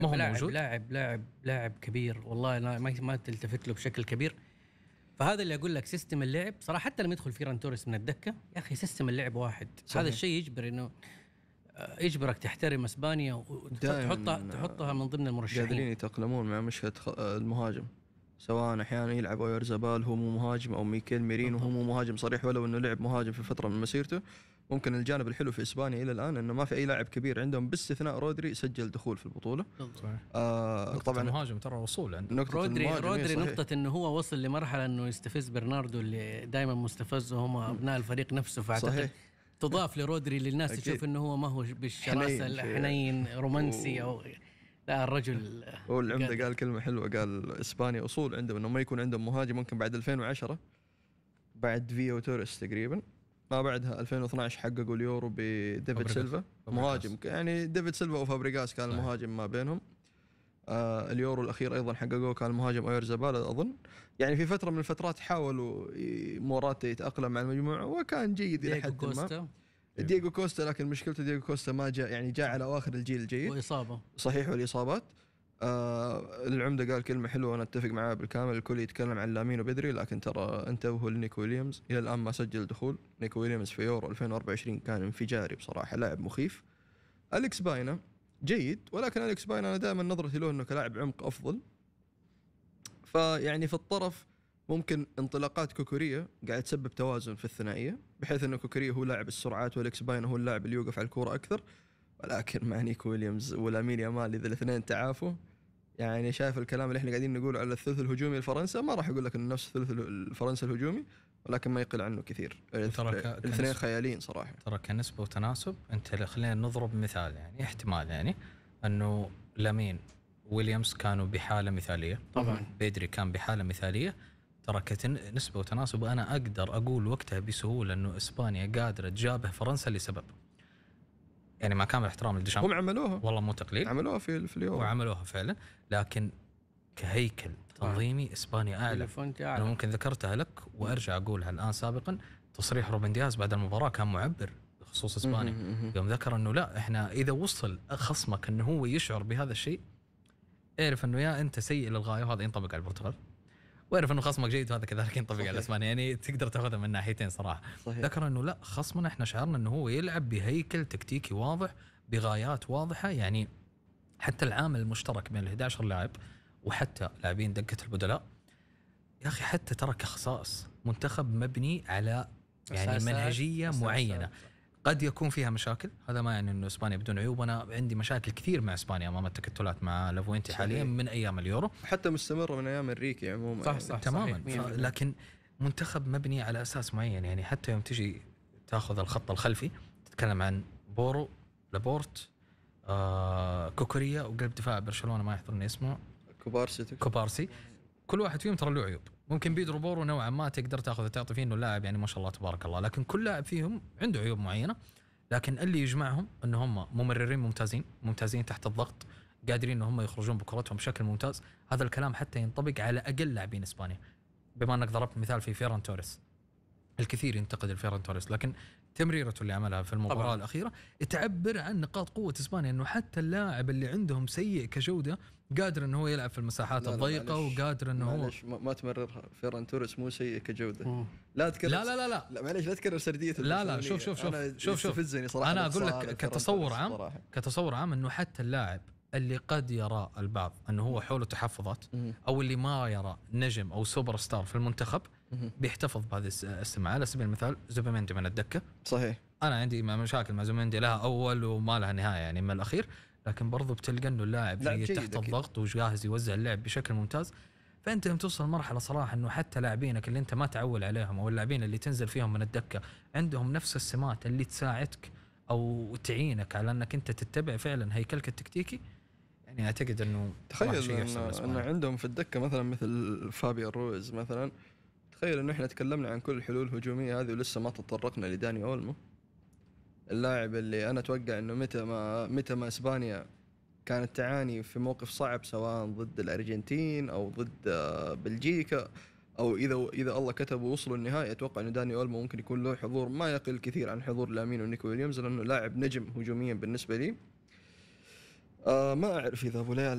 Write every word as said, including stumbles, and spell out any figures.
ما هو لاعب موجود. لاعب لاعب لاعب كبير والله، لا ما ما تلتفت له بشكل كبير. فهذا اللي اقول لك سيستم اللعب صراحه، حتى لما يدخل فيران توريس من الدكه يا اخي سيستم اللعب واحد. صحيح. هذا الشيء يجبر انه يجبرك تحترم اسبانيا وتحطها تحطها من ضمن المرشحين. قادرين يتأقلمون مع مشكله المهاجم، سواء احيانا يلعب اويرزابال هو مو مهاجم او ميكيل ميرينو هو مو مهاجم صريح، ولو انه لعب مهاجم في فتره من مسيرته. ممكن الجانب الحلو في اسبانيا الى الان انه ما في اي لاعب كبير عندهم باستثناء رودري سجل دخول في البطوله. آه طبعا المهاجم ترى وصول عنده رودري. رودري نقطه انه هو وصل لمرحله انه يستفز برناردو اللي دائما مستفز وهم ابناء الفريق نفسه. فاعتقد تضاف لرودري للناس تشوف انه هو ما هو بالشراسه الحنين رومانسي او لا. الرجل هو العمده قال كلمه حلوه، قال اسبانيا اصول عندهم انه ما يكون عندهم مهاجم. ممكن بعد ألفين وعشرة بعد فيا وتوريس تقريبا، ما بعدها ألفين واثناشر حققوا اليورو بديفيد سيلفا مهاجم، يعني ديفيد سيلفا وفابريغاس كان المهاجم ما بينهم. آه اليورو الاخير ايضا حققوه كان المهاجم اويرزابال اظن. يعني في فتره من الفترات حاولوا موراتا يتاقلم مع المجموعه وكان جيد الى حد ما. دييغو كوستا، لكن مشكلته دييغو كوستا ما جاء، يعني جاء على اواخر الجيل الجيد واصابه. صحيح، والاصابات. آه العمده قال كلمه حلوه وانا اتفق معاه بالكامل. الكل يتكلم عن لامين وبدري، لكن ترى انتبهوا لنيكو ويليامز، الى الان ما سجل دخول. نيكو ويليامز في يورو ألفين وأربعة وعشرين كان انفجاري بصراحه، لاعب مخيف. أليكس باينا جيد، ولكن أليكس باينا انا دائما نظرتي له انه كلاعب عمق افضل. فيعني في الطرف ممكن انطلاقات كوكوريا قاعد تسبب توازن في الثنائيه، بحيث انه كوكوريا هو لاعب السرعات والإكس باين هو اللاعب اللي يوقف على الكوره اكثر. ولكن مع نيكو ويليامز ولامين يامال اذا الاثنين تعافوا، يعني شايف الكلام اللي احنا قاعدين نقوله على الثلث الهجومي لفرنسا، ما راح اقول لك انه نفس ثلث الفرنسا الهجومي، ولكن ما يقل عنه كثير. الاثنين خيالين صراحه. ترى كنسبه وتناسب انت خلينا نضرب مثال، يعني احتمال يعني انه لامين ويليامز كانوا بحاله مثاليه، طبعا بيدري كان بحاله مثاليه. ترى كنسبه وتناسب انا اقدر اقول وقتها بسهوله انه اسبانيا قادره تجابه فرنسا لسبب، يعني ما كان باحترام لديشامب، هم عملوها والله مو تقليل، عملوها في في اليوم وعملوها فعلا. لكن كهيكل تنظيمي اسبانيا اعلى. انا ممكن ذكرتها لك وارجع اقولها الان سابقا. تصريح روبن دياز بعد المباراه كان معبر بخصوص اسبانيا، يوم ذكر انه لا احنا اذا وصل خصمك انه هو يشعر بهذا الشيء، اعرف انه يا انت سيء للغايه، وهذا ينطبق على البرتغال، واعرف انه خصمك جيد وهذا كذلك ينطبق على اسبانيا. يعني تقدر تاخذها من ناحيتين صراحه. صحيح. ذكر انه لا خصمنا احنا شعرنا انه هو يلعب بهيكل تكتيكي واضح بغايات واضحه. يعني حتى العامل المشترك بين ال11 لاعب وحتى لاعبين دقه البدلاء يا اخي، حتى ترى كخصائص منتخب مبني على يعني منهجيه معينه. قد يكون فيها مشاكل، هذا ما يعني انه اسبانيا بدون عيوب. انا عندي مشاكل كثير مع اسبانيا امام التكتلات مع لافوينتي حاليا من ايام اليورو، حتى مستمره من ايام انريكي عموما. صح صح تماما. لكن منتخب مبني على اساس معين. يعني حتى يوم تجي تاخذ الخط الخلفي تتكلم عن بورو، لابورت، آه، كوكوريا، وقلب دفاع برشلونه ما يحضرني اسمه، كوبارسي كوبارسي. كل واحد فيهم ترى له عيوب. ممكن بيدرو بورو نوعا ما تقدر تاخذ تعطي فيه انه لاعب يعني ما شاء الله تبارك الله، لكن كل لاعب فيهم عنده عيوب معينه. لكن اللي يجمعهم ان هم ممررين ممتازين، ممتازين تحت الضغط، قادرين ان هم يخرجون بكرتهم بشكل ممتاز. هذا الكلام حتى ينطبق على اقل لاعبين اسبانيا. بما انك ضربت مثال في فيران توريس، الكثير ينتقد الفيران توريس، لكن تمريرته اللي عملها في المباراه طبعا الأخيرة تعبر عن نقاط قوة إسبانيا، إنه حتى اللاعب اللي عندهم سيء كجودة قادر إنه هو يلعب في المساحات الضيقة، وقادر إنه هو ما, ما تمررها. فيران توريس مو سيء كجودة. مم. لا تكرر لا لا لا لا, لا معليش لا تكرر سرديته. لا لا شوف شوف شوف شوف شوف أنا أقول لك كتصور عام صراحة. كتصور عام إنه حتى اللاعب اللي قد يرى البعض أنه هو حوله تحفظات، أو اللي ما يرى نجم أو سوبر ستار في المنتخب، بيحتفظ بهذه السمعة. على سبيل المثال زوبيميندي من الدكة، صحيح. أنا عندي مشاكل مع زوبيميندي، لها أول وما لها نهاية يعني من الأخير، لكن برضو بتلقى إنه اللاعب جيد تحت الضغط وجاهز يوزع اللعب بشكل ممتاز. فأنت لما توصل مرحلة صراحة إنه حتى لاعبينك اللي أنت ما تعول عليهم أو اللاعبين اللي تنزل فيهم من الدكة عندهم نفس السمات اللي تساعدك أو تعينك على أنك أنت تتبع فعلا هيكلك التكتيكي، يعني أعتقد إنه تخيل إنه عندهم في الدكة مثلا مثل فابيو رويز مثلا. تخيل إنه إحنا تكلمنا عن كل الحلول الهجومية هذه ولسه ما تطرقنا لداني أولمو، اللاعب اللي أنا أتوقع إنه متى ما متى ما إسبانيا كانت تعاني في موقف صعب سواء ضد الأرجنتين أو ضد بلجيكا، أو إذا إذا الله كتب ووصلوا النهائي، أتوقع إنه داني أولمو ممكن يكون له حضور ما يقل كثير عن حضور لامين ونيكو ويليامز، لأنه لاعب نجم هجوميا بالنسبة لي. آه ما أعرف إذا أبو ليال